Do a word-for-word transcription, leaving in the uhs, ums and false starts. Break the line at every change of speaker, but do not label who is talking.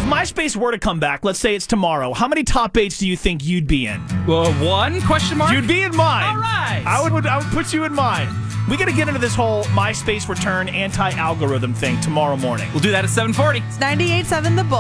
MySpace were to come back, let's say it's tomorrow, how many top eights do you think you'd be in?
Uh, one question mark?
You'd be in mine.
All right.
I would, I would put you in mine. We got to get into this whole MySpace return anti-algorithm thing tomorrow morning.
We'll do that at seven forty.
It's ninety-eight point seven The Bull.